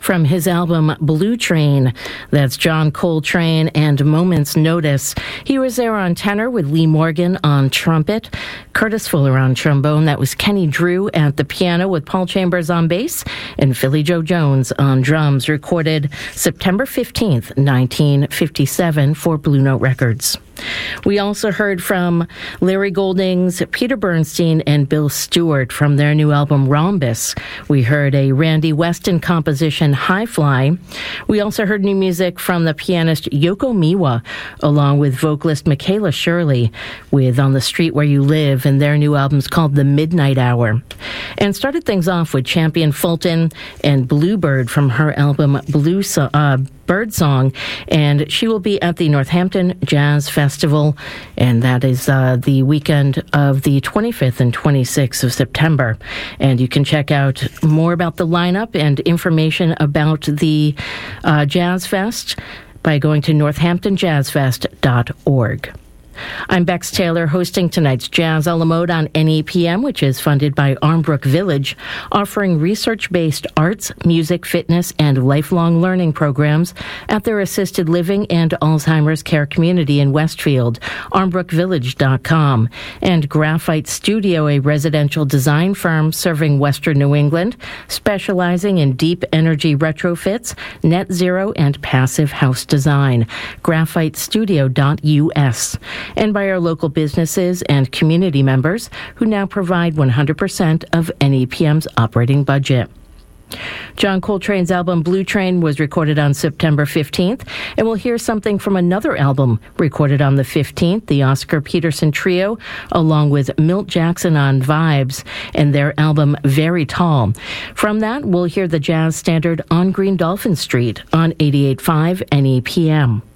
from his album Blue Train. That's John Coltrane and Moment's Notice. He was there on tenor with Lee Morgan on trumpet, Curtis Fuller on trombone. That was Kenny Drew at the piano with Paul Chambers on bass and Philly Joe Jones on drums. Recorded September 15th, 1957 for Blue Note Records. We also heard from Larry Goldings, Peter Bernstein, and Bill Stewart from their new album Rhombus. We heard a Randy Weston composition, High Fly. We also heard new music from the pianist Yoko Miwa, along with vocalist Michaela Shirley, with On the Street Where You Live, and their new album's called The Midnight Hour. And started things off with Champion Fulton and Bluebird from her album Birdsong, and she will be at the Northampton Jazz Festival, and that is the weekend of the 25th and 26th of September. And you can check out more about the lineup and information about the Jazz Fest by going to northamptonjazzfest.org. I'm Bex Taylor, hosting tonight's Jazz a la Mode on NEPM, which is funded by Armbrook Village, offering research-based arts, music, fitness, and lifelong learning programs at their assisted living and Alzheimer's care community in Westfield, armbrookvillage.com, and Graphite Studio, a residential design firm serving Western New England, specializing in deep energy retrofits, net zero, and passive house design, graphitestudio.us. And by our local businesses and community members who now provide 100% of NEPM's operating budget. John Coltrane's album Blue Train was recorded on September 15th, and we'll hear something from another album recorded on the 15th, the Oscar Peterson Trio, along with Milt Jackson on Vibes and their album Very Tall. From that, we'll hear the jazz standard On Green Dolphin Street on 88.5 NEPM.